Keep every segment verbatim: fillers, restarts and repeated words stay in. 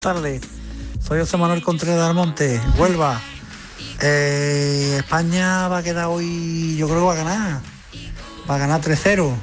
tardes. Soy José Manuel Contreras de Almonte, Huelva. Eh, España va a quedar hoy, yo creo que va a ganar. Va a ganar tres cero.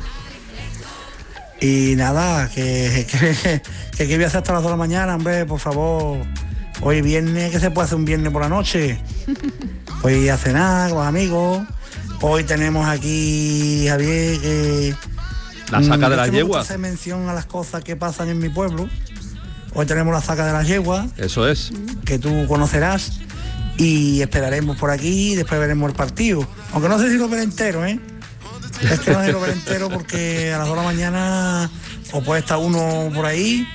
Y nada, que, que, que, que voy a hacer hasta las dos de la mañana, hombre, por favor. Hoy viernes, que se puede hacer un viernes por la noche. Hoy a cenar con los amigos. Hoy tenemos aquí, Javier, que... La saca de las yeguas. Se menciona a las cosas que pasan en mi pueblo. Hoy tenemos la saca de las yeguas. Eso es. Que tú conocerás. Y esperaremos por aquí y después veremos el partido. Aunque no sé si lo veré entero, ¿eh? Es que no sé si lo veré entero porque a las dos de la mañana o puede estar uno por ahí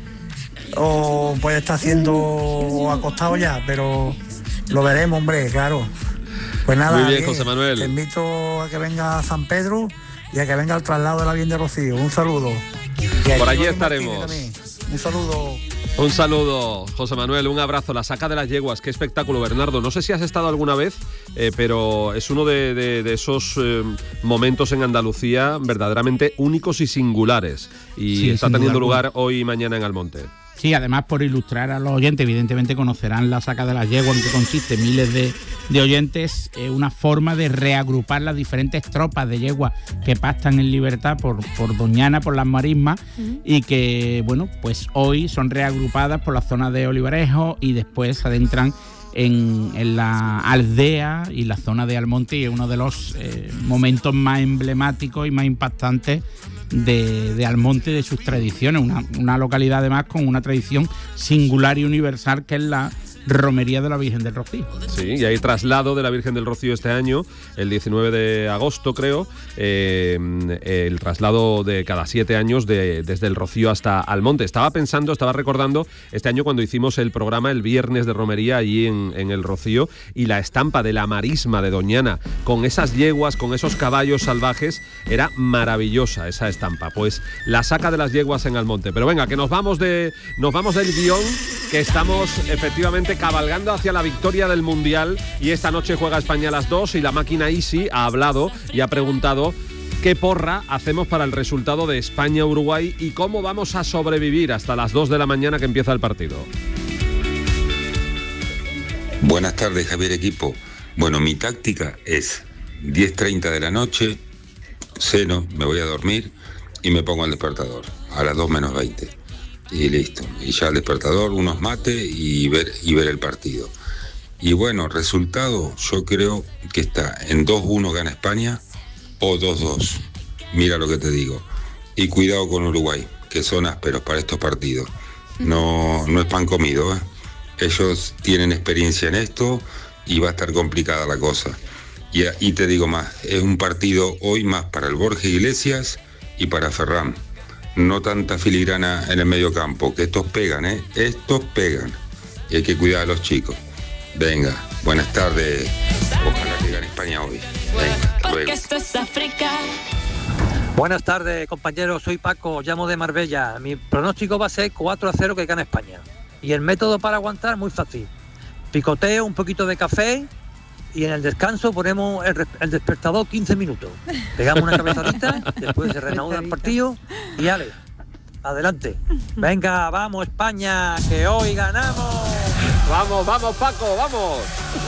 o puede estar haciendo acostado ya, pero lo veremos, hombre, claro. Pues nada, muy bien, eh, José Manuel. Te invito a que venga a San Pedro y a que venga al traslado de la Virgen de Rocío. Un saludo. Por allí estaremos. Un saludo. Un saludo, José Manuel, un abrazo. La saca de las yeguas, qué espectáculo, Bernardo. No sé si has estado alguna vez, eh, pero es uno de, de, de esos eh, momentos en Andalucía verdaderamente únicos y singulares. Y sí, está teniendo lugar hoy y mañana en Almonte. Sí, además, por ilustrar a los oyentes, evidentemente conocerán la saca de las yeguas, en que consiste miles de, de oyentes, eh, una forma de reagrupar las diferentes tropas de yeguas que pastan en libertad por, por Doñana, por las marismas, uh-huh. y que, bueno, pues hoy son reagrupadas por la zona de Olivarejo y después se adentran en, en la aldea y la zona de Almonte, y es uno de los eh, momentos más emblemáticos y más impactantes De, de Almonte y de sus tradiciones, una, una localidad además con una tradición singular y universal que es la Romería de la Virgen del Rocío. Sí, y hay traslado de la Virgen del Rocío este año, el diecinueve de agosto creo, eh, el traslado de cada siete años de, desde el Rocío hasta Almonte. Estaba pensando, estaba recordando este año cuando hicimos el programa el viernes de Romería allí en, en el Rocío, y la estampa de la marisma de Doñana con esas yeguas, con esos caballos salvajes, era maravillosa esa estampa. Pues la saca de las yeguas en Almonte. Pero venga, que nos vamos de nos vamos del guión, que estamos efectivamente cabalgando hacia la victoria del Mundial, y esta noche juega España a las dos y la máquina Easy ha hablado y ha preguntado qué porra hacemos para el resultado de España-Uruguay y cómo vamos a sobrevivir hasta las dos de la mañana que empieza el partido. Buenas tardes, Javier, equipo. Bueno, mi táctica es diez treinta de la noche, ceno, me voy a dormir y me pongo al despertador a las dos menos veinte. Y listo, y ya el despertador, unos mates y ver, y ver el partido. Y bueno, resultado, yo creo que está en dos uno gana España o dos dos. Mira lo que te digo. Y cuidado con Uruguay, que son ásperos para estos partidos. No, no es pan comido, ¿eh? Ellos tienen experiencia en esto y va a estar complicada la cosa. Y, y te digo más, es un partido hoy más para el Borja Iglesias y para Ferran. No tanta filigrana en el medio campo, que estos pegan, ¿eh? Estos pegan. Y hay que cuidar a los chicos. Venga, buenas tardes. Ojalá que gane España hoy. Venga, hasta luego. Buenas tardes, compañeros. Soy Paco, llamo de Marbella. Mi pronóstico va a ser cuatro a cero que gana España. Y el método para aguantar, muy fácil. Picoteo, un poquito de café, y en el descanso ponemos el, el despertador quince minutos. Pegamos una cabezadita, después se reanuda el partido y ale, adelante. Venga, vamos España, que hoy ganamos. Vamos, vamos Paco, vamos.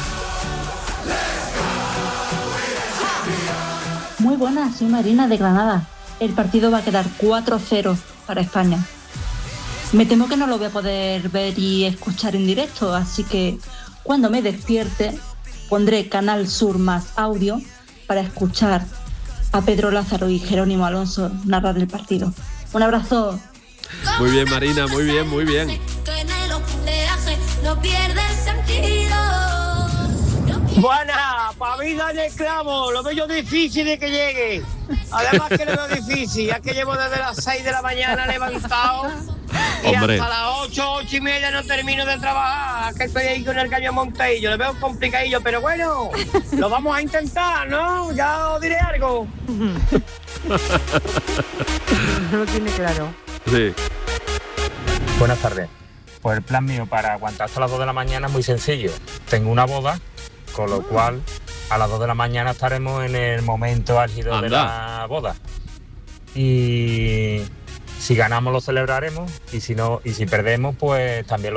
Muy buenas, soy Marina de Granada. El partido va a quedar cuatro cero para España. Me temo que no lo voy a poder ver y escuchar en directo, así que cuando me despierte pondré Canal Sur más audio para escuchar a Pedro Lázaro y Jerónimo Alonso narrar el partido. Un abrazo. Muy bien, Marina, muy bien, muy bien. Buena, pa' vida de esclavo, lo veo yo difícil de que llegue. Además que lo veo difícil, ya que llevo desde las seis de la mañana levantado y Hombre. hasta las ocho, ocho y media no termino de trabajar, que estoy ahí con el caño Monteillo, lo veo complicadillo, pero bueno, lo vamos a intentar, ¿no? Ya os diré algo. No lo tiene claro. Sí. Buenas tardes. Pues el plan mío para aguantar hasta las dos de la mañana es muy sencillo. Tengo una boda, con lo cual a las dos de la mañana estaremos en el momento álgido Anda. de la boda. Y Si ganamos lo celebraremos y si no, y si perdemos, pues también lo